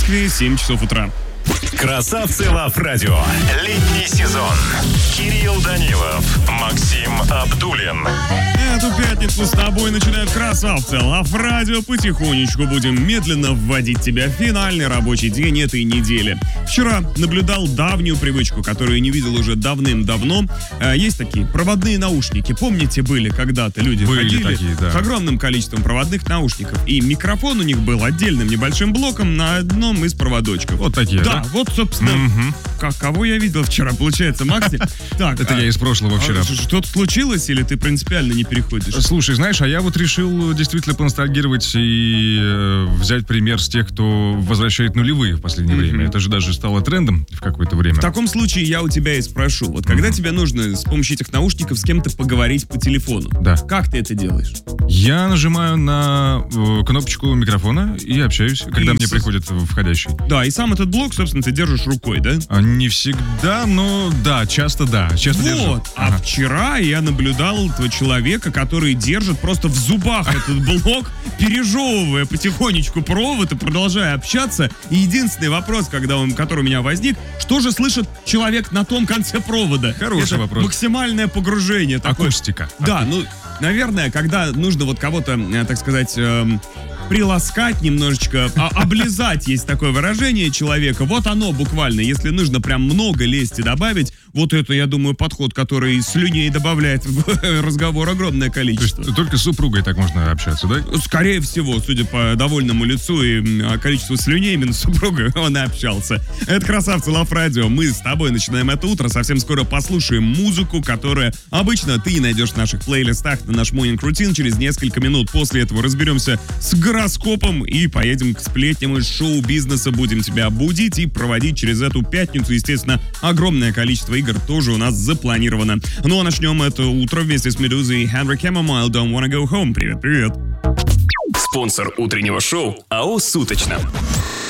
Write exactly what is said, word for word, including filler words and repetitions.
Москве семь часов утра. Красавцы Лав Радио. Летний сезон. Кирилл Данилов, Максим Абдуллин. Эту пятницу с тобой начинают красавцы Лав Радио. Потихонечку будем медленно вводить тебя в финальный рабочий день этой недели. Вчера наблюдал давнюю привычку, которую не видел уже давным-давно. Есть такие проводные наушники. Помните, были когда-то люди были ходили такие, да. с огромным количеством проводных наушников. И микрофон у них был отдельным небольшим блоком на одном из проводочков. Вот такие, да? Да, вот, собственно, угу. как, кого я видел вчера, получается, Макси. Так, Это а, я из прошлого вчера. а, что-то случилось или ты принципиально не переходишь? Слушай, знаешь, а я вот решил действительно поностальгировать и э, взять пример с тех, кто возвращает нулевые в последнее mm-hmm. время. Это же даже стало трендом в какое-то время. В таком случае я у тебя и спрошу. Вот когда mm-hmm. тебе нужно с помощью этих наушников с кем-то поговорить по телефону, да. как ты это делаешь? Я нажимаю на э, кнопочку микрофона и общаюсь, когда и мне с... приходит входящий. Да, и сам этот блок, собственно, ты держишь рукой, да? А, не всегда, но да, часто да, часто вот. держу. А ага. вчера я наблюдал этого человека, который держит просто в зубах этот блок, пережевывая потихонечку провод и продолжая общаться. И единственный вопрос, когда он, который у меня возник, что же слышит человек на том конце провода? Хороший Это вопрос. Максимальное погружение. Такое. Акустика. Да, ну, наверное, когда нужно вот кого-то, так сказать, эм, приласкать немножечко, а, облизать, есть такое выражение человека, вот оно буквально, если нужно прям много лести добавить, вот это, я думаю, подход, который слюней добавляет в разговор огромное количество. То есть только с супругой так можно общаться, да? Скорее всего, судя по довольному лицу и количеству слюней, именно с супругой он и общался. Это красавцы Лав Радио. Мы с тобой начинаем это утро. Совсем скоро послушаем музыку, которая обычно ты найдешь в наших плейлистах на наш Morning Routine. Через несколько минут после этого разберемся с гороскопом и поедем к сплетням из шоу-бизнеса. Будем тебя будить и проводить через эту пятницу. Естественно, огромное количество игр тоже у нас запланировано. Ну а начнем это утро вместе с Медузой и Henry Chamomile Don't Wanna Go Home. Привет-привет. Спонсор утреннего шоу АО «Суточно».